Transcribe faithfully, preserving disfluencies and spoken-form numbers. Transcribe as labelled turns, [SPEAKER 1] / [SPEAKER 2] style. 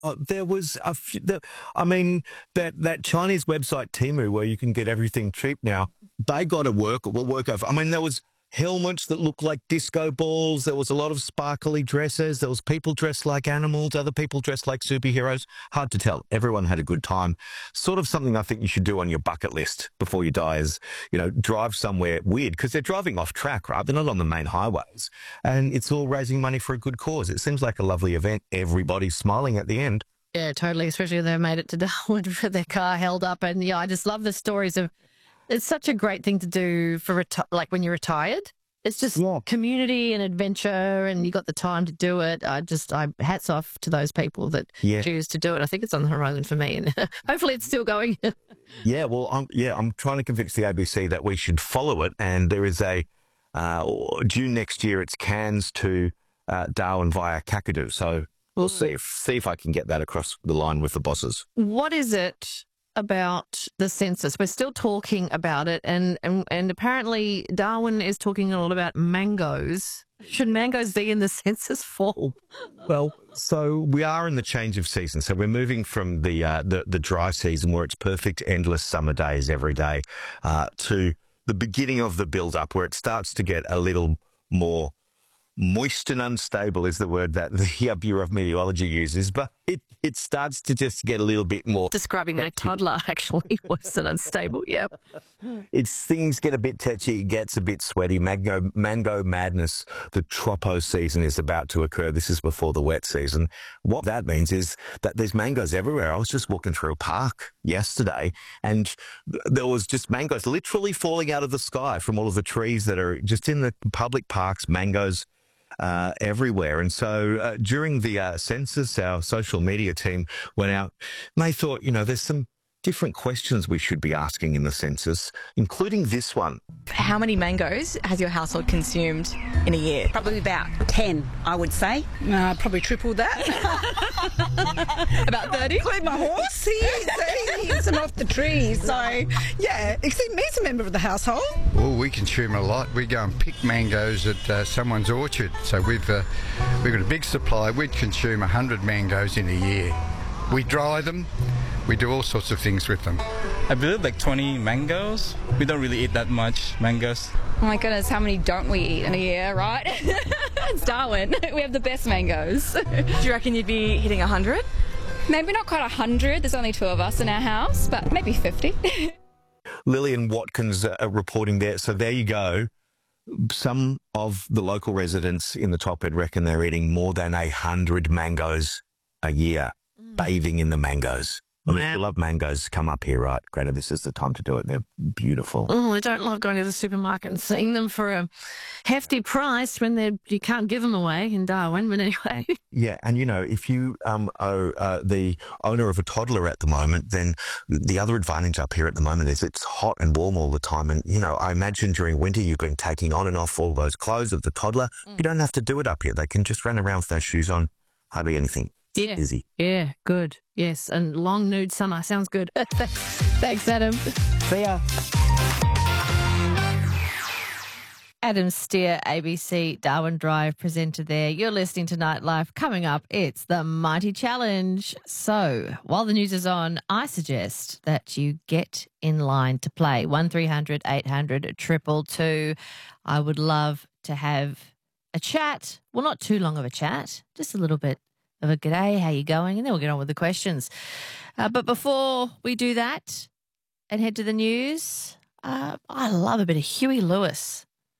[SPEAKER 1] Uh, there was a few, the, I mean, that, that Chinese website Temu where you can get everything cheap now, they got to work, will work over. I mean, there was helmets that looked like disco balls. There was a lot of sparkly dresses. There was people dressed like animals, other people dressed like superheroes. Hard to tell. Everyone had a good time. Sort of something I think you should do on your bucket list before you die is, you know, drive somewhere weird because they're driving off track, right? They're not on the main highways. And it's all raising money for a good cause. It seems like a lovely event. Everybody's smiling at the end.
[SPEAKER 2] Yeah, totally, especially when they made it to Darwin with their car held up. And yeah, I just love the stories of, it's such a great thing to do for, reti- like when you're retired. It's just
[SPEAKER 1] Yeah.
[SPEAKER 2] community and adventure and you got the time to do it. I just, I hats off to those people that
[SPEAKER 1] Yeah.
[SPEAKER 2] choose to do it. I think it's on the horizon for me and hopefully it's still going.
[SPEAKER 1] Yeah, well, I'm, yeah, I'm trying to convince the A B C that we should follow it. And there is a, uh, June next year, it's Cairns to uh, Darwin via Kakadu. So we'll see if, see if I can get that across the line with the bosses.
[SPEAKER 2] What is it about the census? We're still talking about it, and, and and apparently Darwin is talking a lot about mangoes. Should mangoes be in the census form?
[SPEAKER 1] Well, so we are in the change of season. So we're moving from the uh, the, the dry season where it's perfect, endless summer days every day uh, to the beginning of the build-up where it starts to get a little more moist and unstable is the word that the Bureau of Meteorology uses, but it, it starts to just get a little bit more.
[SPEAKER 2] Describing a toddler, actually, worse than unstable. Yep.
[SPEAKER 1] It's things get a bit tetchy, it gets a bit sweaty. Mango, mango madness, the tropo season is about to occur. This is before the wet season. What that means is that there's mangoes everywhere. I was just walking through a park yesterday and th- there was just mangoes literally falling out of the sky from all of the trees that are just in the public parks, mangoes Uh, everywhere. And so uh, during the uh, census, our social media team went out and they thought, you know, there's some different questions we should be asking in the census, including this one.
[SPEAKER 3] How many mangoes has your household consumed in a year?
[SPEAKER 4] Probably about ten, I would say.
[SPEAKER 5] Uh, probably triple that.
[SPEAKER 3] About thirty?
[SPEAKER 5] Include my horse. He eats, he eats them off the trees. So, yeah, except me's a member of the household.
[SPEAKER 6] Well, we consume a lot. We go and pick mangoes at uh, someone's orchard. So we've uh, we've got a big supply. We'd consume one hundred mangoes in a year. We dry them. We do all sorts of things with them.
[SPEAKER 7] I believe like twenty mangoes. We don't really eat that much mangoes.
[SPEAKER 3] Oh my goodness, how many don't we eat in a year, right? It's Darwin. We have the best mangoes. Do you reckon you'd be hitting one hundred? Maybe not quite one hundred. There's only two of us in our house, but maybe fifty.
[SPEAKER 1] Lillian Watkins uh, reporting there. So there you go. Some of the local residents in the top end reckon they're eating more than a hundred mangoes a year, mm. bathing in the mangoes. I mean, if you love mangoes, come up here, right? Greta, this is the time to do it. They're beautiful.
[SPEAKER 2] Oh, I don't love going to the supermarket and seeing them for a hefty price when they're, you can't give them away in Darwin, but anyway.
[SPEAKER 1] Yeah, and you know, if you um, are uh, the owner of a toddler at the moment, then the other advantage up here at the moment is it's hot and warm all the time. And, you know, I imagine during winter you've been taking on and off all those clothes of the toddler. Mm. You don't have to do it up here. They can just run around with their shoes on, hardly anything.
[SPEAKER 2] Yeah.
[SPEAKER 1] Easy.
[SPEAKER 2] Yeah, good. Yes, and long nude summer. Sounds good. Thanks, Adam.
[SPEAKER 1] See ya.
[SPEAKER 2] Adam Steer, A B C Darwin Drive presenter there. You're listening to Nightlife. Coming up, it's the Mighty Challenge. So while the news is on, I suggest that you get in line to play. one three hundred eight hundred two two two. I would love to have a chat. Well, not too long of a chat, just a little bit of a g'day, how you going? And then we'll get on with the questions. Uh, but before we do that and head to the news, uh, I love a bit of Huey Lewis.